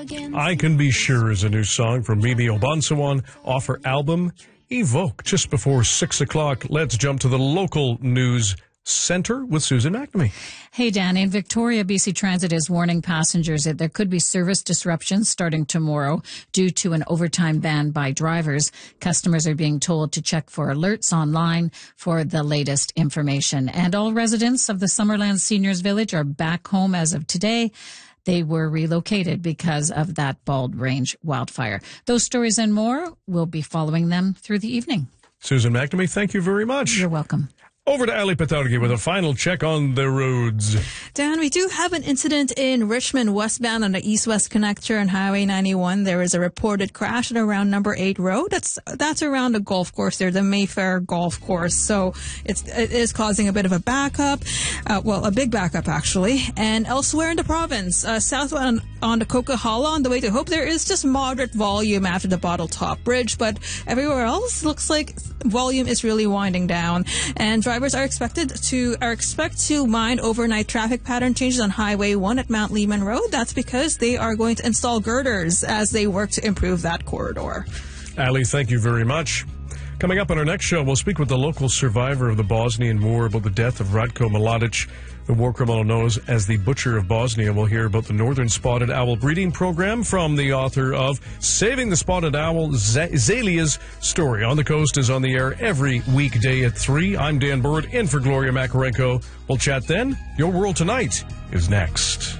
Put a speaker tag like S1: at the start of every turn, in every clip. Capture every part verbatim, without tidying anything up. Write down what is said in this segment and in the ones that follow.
S1: I Can Be Sure is a new song from Mimi Obansawan off her album Evoke. Just before six o'clock, let's jump to the local news center with Susan McNamee.
S2: Hey, Dan. In Victoria, B C Transit is warning passengers that there could be service disruptions starting tomorrow due to an overtime ban by drivers. Customers are being told to check for alerts online for the latest information. And all residents of the Summerland Seniors Village are back home as of today. They were relocated because of that Bald Range wildfire. Those stories and more, we'll be following them through the evening.
S1: Susan McNamee, thank you very much.
S2: You're welcome.
S1: Over to Ali Patargi with a final check on the roads.
S3: Dan, we do have an incident in Richmond westbound on the east-west connector on Highway ninety-one. There is a reported crash at around number eight road. That's that's around the golf course there, the Mayfair golf course. So it's it is causing a bit of a backup, uh, well, a big backup actually. And elsewhere in the province, uh, southbound on, on the Coquihalla on the way to Hope, there is just moderate volume after the Bottle Top Bridge, but everywhere else looks like volume is really winding down. And drivers are expected to are expect to mind overnight traffic pattern changes on Highway one at Mount Lehman Road. That's because they are going to install girders as they work to improve that corridor.
S1: Ali, thank you very much. Coming up on our next show, we'll speak with the local survivor of the Bosnian War about the death of Ratko Mladic, the war criminal known as the Butcher of Bosnia. We'll hear about the Northern Spotted Owl breeding program from the author of Saving the Spotted Owl, Z- Zalia's Story. On the Coast is on the air every weekday at three. I'm Dan Bird, in for Gloria Makarenko. We'll chat then. Your World Tonight is next.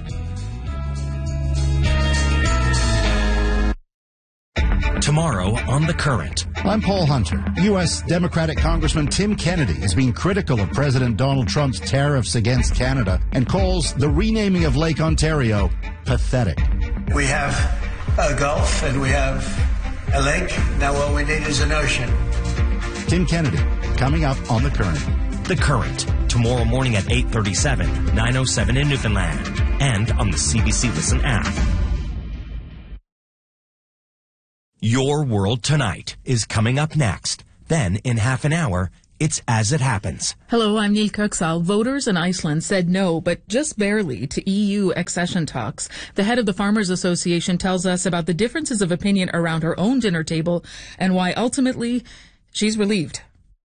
S4: Tomorrow on The Current.
S5: I'm Paul Hunter. U S Democratic Congressman Tim Kennedy has been critical of President Donald Trump's tariffs against Canada and calls the renaming of Lake Ontario pathetic.
S6: We have a Gulf and we have a lake. Now all we need is an ocean.
S5: Tim Kennedy, coming up on The Current.
S4: The Current, tomorrow morning at eight thirty-seven, nine oh seven in Newfoundland, and on the C B C Listen app. Your World Tonight is coming up next. Then, in half an hour, it's As It Happens.
S7: Hello, I'm Neil Kirksall. Voters in Iceland said no, but just barely, to E U accession talks. The head of the Farmers Association tells us about the differences of opinion around her own dinner table and why ultimately she's relieved.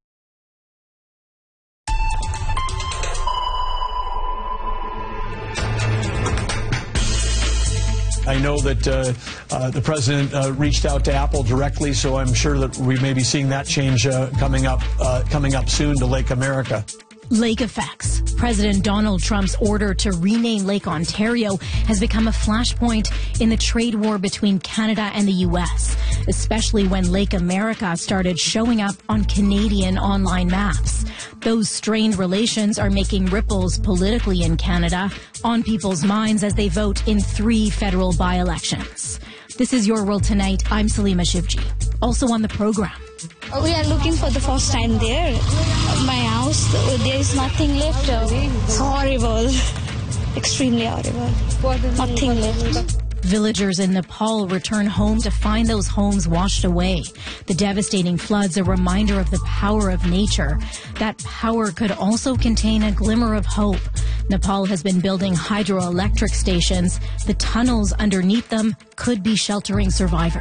S8: I know that uh, uh, the president uh, reached out to Apple directly, so I'm sure that we may be seeing that change uh, coming up uh, coming up soon to Lake America.
S9: Lake effects. President Donald Trump's order to rename Lake Ontario has become a flashpoint in the trade war between Canada and the U S, especially when Lake America started showing up on Canadian online maps. Those strained relations are making ripples politically in Canada on people's minds as they vote in three federal by-elections. This is Your World Tonight. I'm Salima Shivji. Also on the program.
S10: We are looking for the first time there. My house, there is nothing left. It's horrible. Extremely horrible. Nothing left.
S9: Villagers in Nepal return home to find those homes washed away. The devastating floods a reminder of the power of nature. That power could also contain a glimmer of hope. Nepal has been building hydroelectric stations. The tunnels underneath them could be sheltering survivors.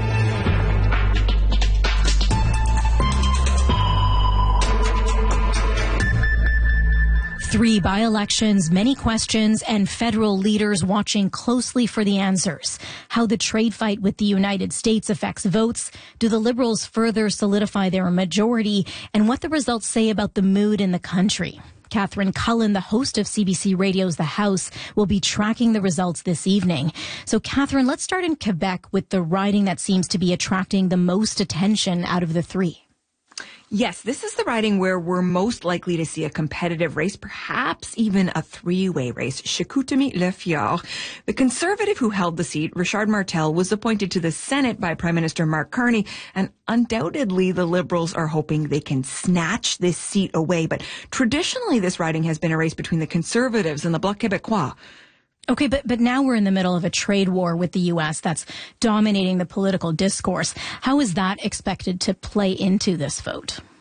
S9: Three by-elections, many questions, and federal leaders watching closely for the answers. How the trade fight with the United States affects votes, do the Liberals further solidify their majority, and what the results say about the mood in the country. Catherine Cullen, the host of C B C Radio's The House, will be tracking the results this evening. So, Catherine, let's start in Quebec with the riding that seems to be attracting the most attention out of the three.
S11: Yes, this is the riding where we're most likely to see a competitive race, perhaps even a three-way race. Chicoutimi-Le The Conservative who held the seat, Richard Martel, was appointed to the Senate by Prime Minister Mark Carney, and undoubtedly the Liberals are hoping they can snatch this seat away. But traditionally, this riding has been a race between the Conservatives and the Bloc Québécois.
S9: Okay, but but now we're in the middle of a trade war with the U S that's dominating the political discourse. How is that expected to play into this vote?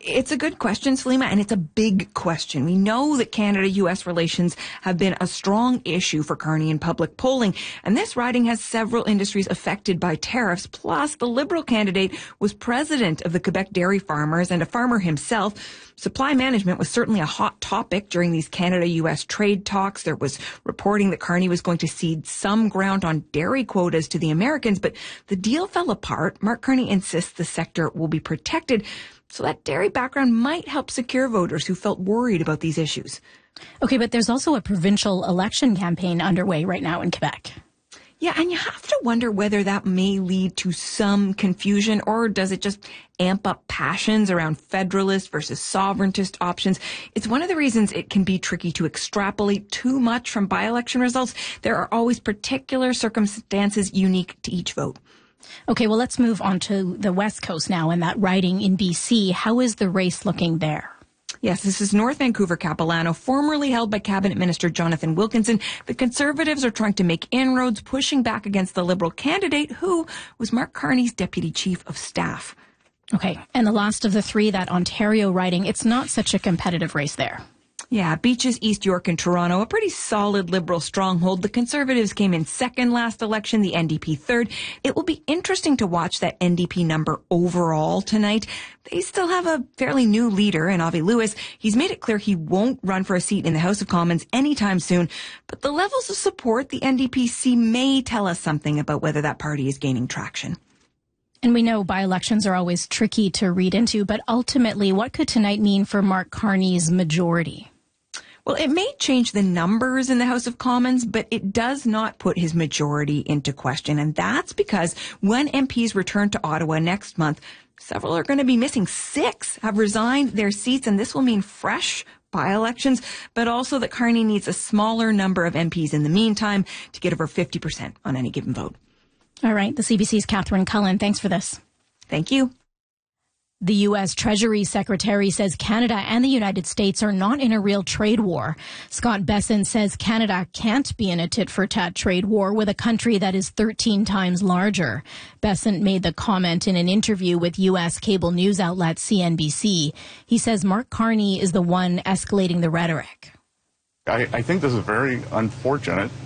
S11: It's a good question, Salima, and it's a big question. We know that Canada-U S relations have been a strong issue for Carney in public polling, and this riding has several industries affected by tariffs. Plus, the Liberal candidate was president of the Quebec Dairy Farmers and a farmer himself. Supply management was certainly a hot topic during these Canada-U S trade talks. There was reporting that Carney was going to cede some ground on dairy quotas to the Americans, but the deal fell apart. Mark Carney insists the sector will be protected. So that dairy background might help secure voters who felt worried about these issues.
S9: Okay, but there's also a provincial election campaign underway right now in Quebec.
S11: Yeah, and you have to wonder whether that may lead to some confusion, or does it just amp up passions around federalist versus sovereigntist options? It's one of the reasons it can be tricky to extrapolate too much from by-election results. There are always particular circumstances unique to each vote.
S9: Okay, well, let's move on to the West Coast now and that riding in B C. How is the race looking there?
S11: Yes, this is North Vancouver Capilano, formerly held by Cabinet Minister Jonathan Wilkinson. The Conservatives are trying to make inroads, pushing back against the Liberal candidate, who was Mark Carney's Deputy Chief of Staff.
S9: Okay, and the last of the three, that Ontario riding, it's not such a competitive race there.
S11: Yeah, Beaches, East York, and Toronto, a pretty solid Liberal stronghold. The Conservatives came in second last election, the N D P third. It will be interesting to watch that N D P number overall tonight. They still have a fairly new leader in Avi Lewis. He's made it clear he won't run for a seat in the House of Commons anytime soon. But the levels of support the N D P see may tell us something about whether that party is gaining traction.
S9: And we know by-elections are always tricky to read into, but ultimately, what could tonight mean for Mark Carney's majority?
S11: Well, it may change the numbers in the House of Commons, but it does not put his majority into question. And that's because when M Ps return to Ottawa next month, several are going to be missing. Six have resigned their seats, and this will mean fresh by-elections, but also that Carney needs a smaller number of M Ps in the meantime to get over fifty percent on any given vote.
S9: All right. The C B C's Catherine Cullen. Thanks for this.
S11: Thank you.
S9: The U S Treasury Secretary says Canada and the United States are not in a real trade war. Scott Bessent says Canada can't be in a tit-for-tat trade war with a country that is thirteen times larger. Bessent made the comment in an interview with U S cable news outlet C N B C. He says Mark Carney is the one escalating the rhetoric.
S12: I, I think this is very unfortunate.